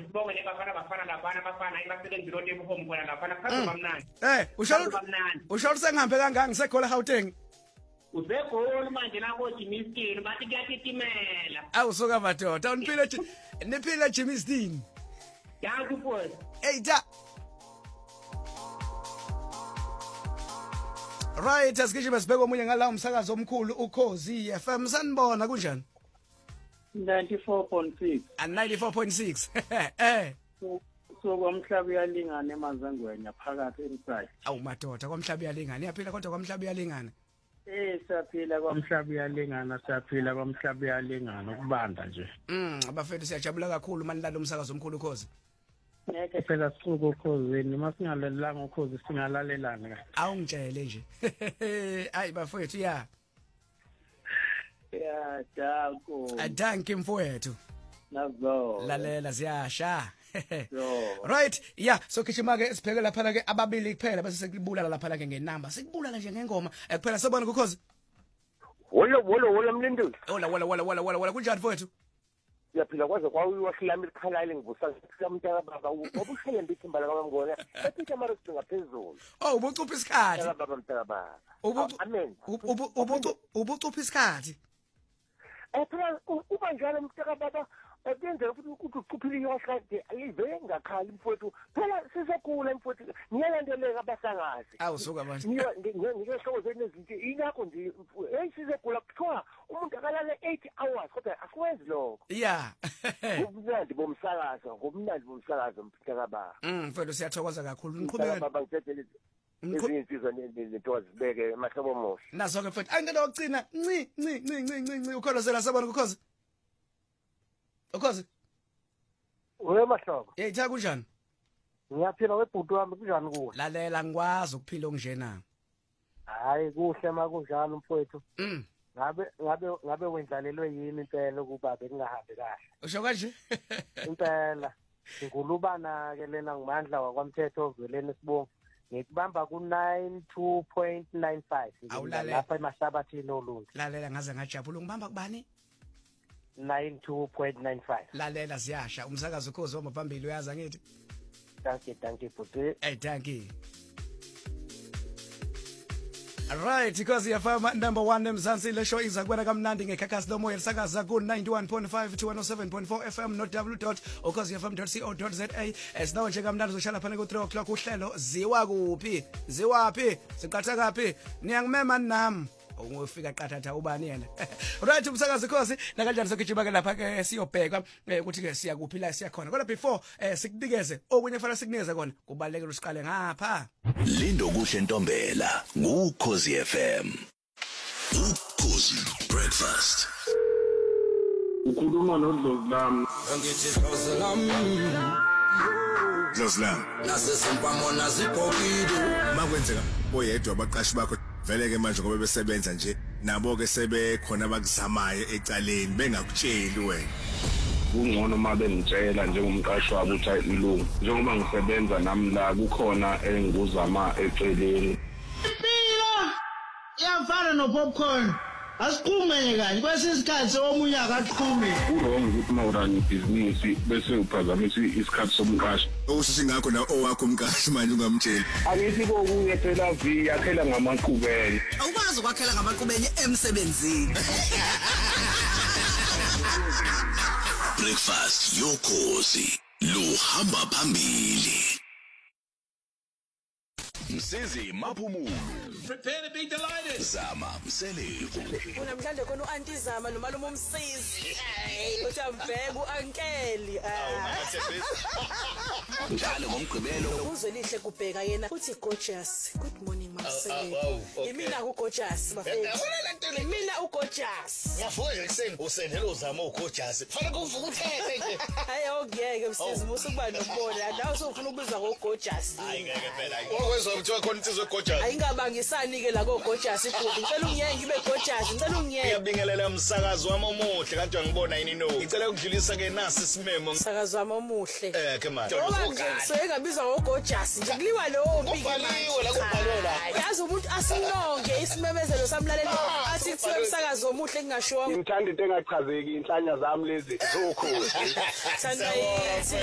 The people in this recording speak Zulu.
sibonge nebafana labana abafana ibasebenzi lo temu home khona labana khapha bamnandi usho sengihambe kangaka ngisegola Gauteng Uzegoli manje lapho Jimistin bathi kuyatitimela. Awusuka madoda niphile Jimistin. Yazi futhi. Hey da. Right asikishime sibeke omunye ngala umsakazo omkhulu uKhozi FM sanibona kunjani? 94.6 and 94.6 so kwamhlabi yalingana eMazangweni phakathi eMsayi. Awu madoda kwamhlabi yalingana iyaphila kodwa kwamhlabi yalingana. Siyaphila kwamhlabi yalingana siyaphila kwamhlabi yalingana ukubanda nje. Abafethu siyajabula kakhulu manilala umsakazo omkhulu uKhozi. Ngeke phela sisuke uKhozini masingalalelanga uKhozi singalalelana kahle. Awungitshele nje. Ayi bafethu ya. Ya danko. Adanki mfowethu. Nazo. Lalela siyasha. Yo. Right, yeah, so kishima ke sibheke lapha ke ababili kuphela bese sekubulala lapha ke ngenamba. Sikubulala nje ngengoma. Kuphela sobona kuKhozi. Wolo mlinduli. Wala kunjani mfowethu? Siyaphila kwaze kwawiwahlami likhalale ngivusa umntaka baba wabushele mbithimba la ngona. Ephithe mara singaphezulu. Oh, ubucupha isikhathi. Baba mntaka baba. Amen. Ubucupha isikhathi. Phela uba njalo mntaka baba Akenzela ukuthi uchuphile yohlanje ayivele ngakhali mfowethu phela sisekhula mfowethu niyalandeleka abasangazi awusuka manje ngiyehlobo zenezinto ingakho nje sisekhula kuthiwa umuntu akalale 8 hours kodwa asiwenzi lokho yeah ngobumnandi bomsakazo mphika baba mfowethu siyathokoza kakhulu niqhubeke baba ngithethe izinsizwa nezinto zibeke emahlobo omuhle nazo ke mfowethu angicela ukugcina nci ukholosela sabona kuKhozi Ukhozi. Mahlobo. Cha kunjani? Ngiyaphila webhuti wami kunjani kuwe? Lalela ngikwazi ukuphila onjena. Hayi kuhle makunjalo mfowethu. Ngabe wendlalelwe yini impela ukuba bekungahambi kahle. Usho kanje? Impela. Ngulubana ke lena ngimandla wakwamthetho oveleni sibonga. Ngikubamba ku 92.95 lapha eMahlabathini oluntu. Lalela ngaze ngajabula ngibamba kubani? 92.95 lalela siyasha umsakazo uKhozi wama phambili uyaza ngithi thank you futhi thank you Alright because yafama number 1 eMzansi le show iza kubona kamnandi ngekhakhasi lomoya lisakaza ku 91.5 to 107.4 FM no w.ukhozifm.co.za esinawo nje kamnandi uzoshala phana ku 3 o'clock uhlelo ziwapi siqatha kaphi niyangimema nami ungofika qathatha ubani yena right umsakazi Khosi nakanjani sokujima ke lapha ke siyobheka ukuthi ke siya kuphi la siya khona kodwa before sikunikeze okunye fanele sikunikeze kona kubalekela usiqale ngapha Lindo kuhle Ntombela nguKhozi FM uKhozi breakfast ukhuluma noDlozi angithi Dlozlam nasesimpamona zibhokile makwenzeka oyedwa abaqashi bakho vele ke manje ngoba besebenza nje nabo ke sebekhona abakuzamayo ecaleni bengakutsheli wena kungcono mabe ngitshela njengomqashi wabo ukuthi ilungu njengoba ngisebenza nami la kukhona enguzama eceleni impilo iyafana no popcorn asiqhumene kanje kwesisikhathi omunye akaqhume urong ukuthi mawurani ibhizinisi bese uphazamisa isikhathi somqashi okusho ngakho na owakho umqashi manje ungamtsheli angithi kokunye phela yakhela ngamaqhubele awukwazi ukwakhela ngamaqhubele emsebenzini breakfast yoKhozi luhamba phambili Msizi Maphumulo prepare to be delighted Zama Mseleko unamhlanje khona uAnti Zama nomalume uMsizi uTambheka uAnkeli njalo ngomgqibelo uzwelihle kubheka yena uthi gorgeous good morning Mseleko imina uGorgeous bafethu imina uGorgeous ngafuna ekseni usendela uzama uGorgeous fanele kuvuka uthethe nje hayi awungeke Msizi musukuba nombona nawe usufuna ukubizwa ngoGorgeous hayi ngeke phela okwezwa kuthiwa khona insizwe eGorgeous ayingabangisani ke la koGorgeous ibhuti ngicela ungiyeke ngibe Gorgeous ngicela ungiyeke ngiyabingelela umsakazi wami omuhle kanti ngibona yini no ngicela ukudlulisa ke nasi isimemo umsakazi wami omuhle ke manje sengabizwa ngoGorgeous nje kuliwa lo mpiki ubhaliwe la kubhalwe la yazi umuntu asinonke isimemezelo samlaleli athi kuthiwa umsakazi omuhle kungashiwo ngithanda into engachazeki inhlanya zami lezi zoKhozi thanda yithi